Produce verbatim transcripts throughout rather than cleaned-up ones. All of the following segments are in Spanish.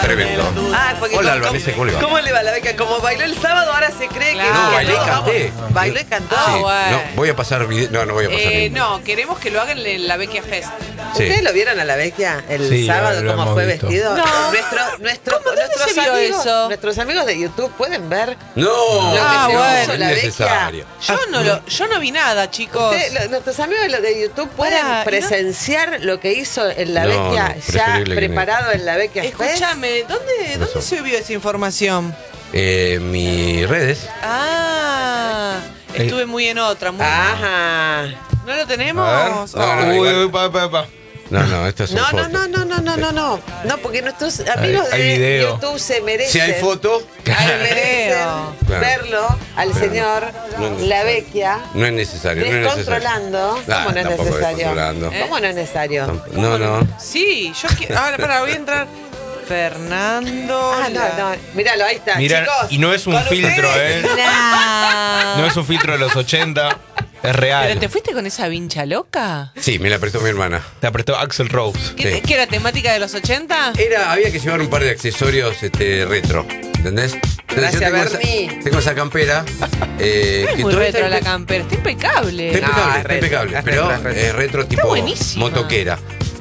tremendo. Ah, porque Hola, como- Albanese, ¿cómo le va? ¿Cómo le va la beca? Como bailó el sábado, ahora se cree Claro. que... No, bailé y Vamos. canté. Bailó y cantó. Ah, Sí, bueno. no, voy a pasar video. No, no voy a pasar Eh, ningún- no, queremos que lo hagan en la Vecchia Fest. Sí. ¿Ustedes lo vieron a la Vecchia el Sí, sábado, lo- lo cómo hemos fue visto. vestido? No. Nuestro, nuestro, ¿Cómo? ¿Dónde nuestros, se vio amigos, eso? nuestros amigos de YouTube pueden ver. No, Lo que Ah, se bueno. hizo es la necesario. Yo no lo, yo no vi nada, chicos. Usted- lo- nuestros amigos de, de YouTube pueden Pará, ¿y no? presenciar lo que hizo en la No, Vecchia, no, ya preferible que preparado en la Vecchia Fest. Escúchame, ¿dónde, Eso. ¿dónde se vio esa información? Eh, mis redes. Ah, estuve muy en otra. Muy... Ajá. ¿No lo tenemos? A ver. No, Oh. no, Uy, igual. uy, pa, pa, pa. No, no, esto es No, no, foto. no, no, no, no, no, no. No, porque nuestros amigos hay de video. YouTube se merecen. Si hay foto, se merecen Claro. verlo al Claro. señor No, no. La Vecchia no es necesario. No es necesario. descontrolando. Ah, ¿Cómo no es tampoco necesario? descontrolando. ¿Cómo no es necesario? No, no. Sí, yo quiero. Ahora, para, voy a entrar. Fernando. Ah, no, no. Míralo, ahí está. Mirá, chicos. y no es un con filtro, ustedes. ¿eh? No. No es un filtro de los ochenta, es real. ¿Pero te fuiste con esa vincha loca? Sí, me la prestó mi hermana. Te apretó Axel Rose. ¿Qué, Sí. ¿Qué era temática de los ochenta? Era, había que llevar un par de accesorios este, retro. ¿Entendés? Entonces Gracias, yo tengo Bernie. esa, tengo esa campera. Eh, Es que muy todavía retro está- la campera, está impecable. Está No, impecable, es está retro, impecable. es Pero retro, es retro. es retro tipo buenísima. motoquera.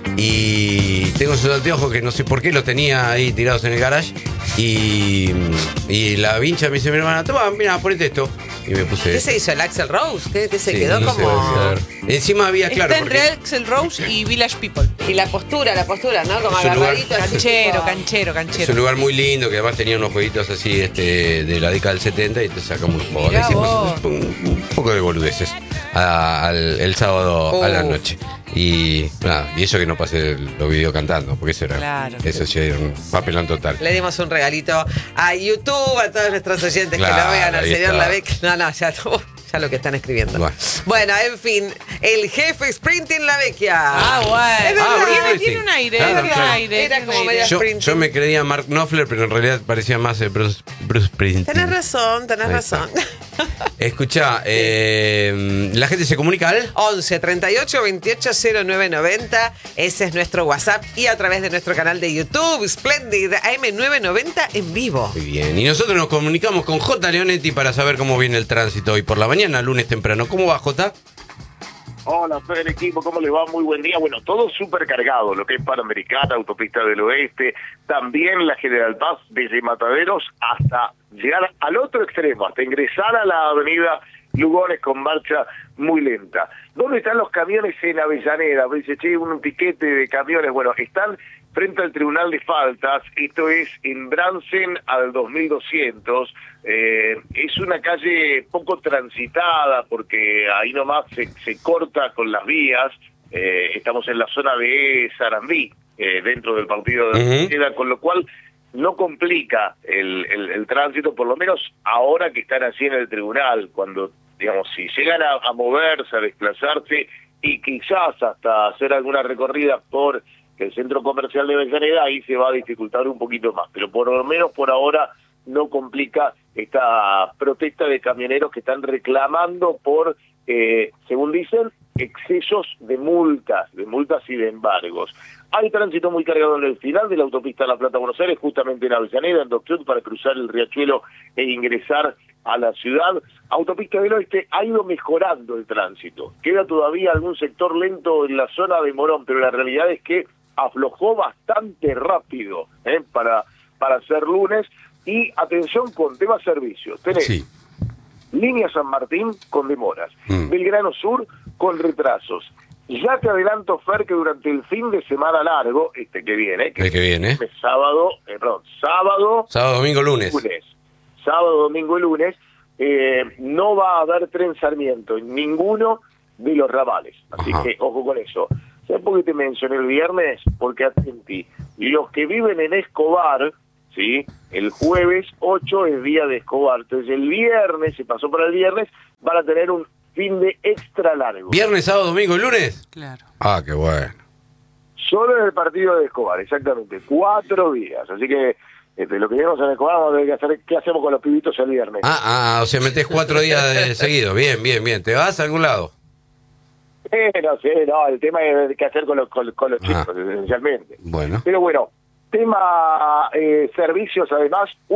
Y tengo esos anteojos que no sé por qué los tenía ahí tirados en el garage. Y, y la vincha me dice mi hermana, toma, mira, ponete esto. Y me puse. ¿Qué se hizo? ¿El Axel Rose? ¿Qué, qué se Sí, quedó no sé, como...? debe ser. Encima había, Está claro, entre porque Axel Rose y Village People. Y la postura, la postura, ¿no? Como Es un lugar- agarradito. así, Canchero, tipo- canchero, es un canchero. lugar muy lindo que además tenía unos jueguitos así este, de la década del setenta y te sacamos unos juegos. Mirá Hicimos vos. un, un poco de boludeces a- al- el sábado a la Oh. noche. Y nada, y eso que no pasé los videos cantando, porque eso era. Claro. Eso sí era un papelón total. Le dimos un regalito a YouTube, a todos nuestros oyentes que Claro, lo vean, al ahí señor está. Lavec. No, no, ya, no, ya lo que están escribiendo. Bueno. Bueno, en fin, el jefe Sprinting La Vecchia. Ah, bueno. Es verdad. Ah, Bruce tiene, Springsteen. tiene un aire, Claro, tiene un claro. aire. Era tiene un como aire. medio- Yo, Sprinting. yo me creía Mark Knopfler, pero en realidad parecía más eh, Bruce, Bruce Springsteen. Tenés razón, tenés Ahí razón. Escucha, eh, la gente se comunica al. once treinta y ocho veintiocho cero nueve noventa, ese es nuestro WhatsApp y a través de nuestro canal de YouTube, Splendid A M nueve noventa en vivo. Muy bien, y nosotros nos comunicamos con J. Leonetti para saber cómo viene el tránsito hoy por la mañana, lunes temprano. ¿Cómo va, J? Hola, todo el equipo, ¿cómo les va? Muy buen día. Bueno, todo súper cargado, lo que es Panamericana, Autopista del Oeste, también la General Paz, desde Mataderos hasta llegar al otro extremo, hasta ingresar a la avenida Lugones con marcha muy lenta. ¿Dónde están los camiones en Avellaneda? Me dice, che, un piquete de camiones. Bueno, están frente al Tribunal de Faltas, esto es en Bransen al dos mil doscientos, eh, es una calle poco transitada porque ahí nomás se, se corta con las vías, eh, estamos en la zona de Sarandí, eh, dentro del partido de Avellaneda, con lo cual no complica el, el, el tránsito, por lo menos ahora que están así en el tribunal, cuando, digamos, si llegan a, a moverse, a desplazarse y quizás hasta hacer alguna recorrida por el centro comercial de Avellaneda, ahí se va a dificultar un poquito más, pero por lo menos por ahora no complica esta protesta de camioneros que están reclamando por, eh, según dicen, excesos de multas, de multas y de embargos. Hay tránsito muy cargado en el final de la autopista La Plata-Buenos Aires, justamente en Avellaneda, en Doctrut, para cruzar el riachuelo e ingresar a la ciudad. Autopista del Oeste ha ido mejorando el tránsito. Queda todavía algún sector lento en la zona de Morón, pero la realidad es que aflojó bastante rápido ¿eh? para, para ser lunes. Y atención con temas servicios. Tenés Sí. Línea San Martín con demoras, Mm. Belgrano Sur con retrasos. Ya te adelanto, Fer, que durante el fin de semana largo, este que viene, que El que viene. es sábado, eh, perdón, sábado, Sábado, domingo, lunes. lunes, sábado, domingo y lunes, eh, no va a haber tren Sarmiento en ninguno de los ramales. Así Ajá. que, ojo con eso. ¿Sabes por qué te mencioné el viernes? Porque atentí, los que viven en Escobar, ¿sí? El jueves ocho es día de Escobar. Entonces el viernes, se pasó para el viernes, van a tener un fin de extra largo. Viernes, sábado, domingo y lunes. Claro. Ah, qué bueno. Solo en el partido de Escobar, exactamente. Cuatro días. Así que este, lo que vemos en Escobar, vamos a ver qué, hacer, qué hacemos con los pibitos el viernes. Ah, ah, o sea, metés cuatro días de seguido. Bien, bien, bien. ¿Te vas a algún lado? Eh, no sé, no, el tema es qué hacer con los, con, con los Ah. chicos, esencialmente. Bueno. Pero bueno, Tema eh, servicios, además,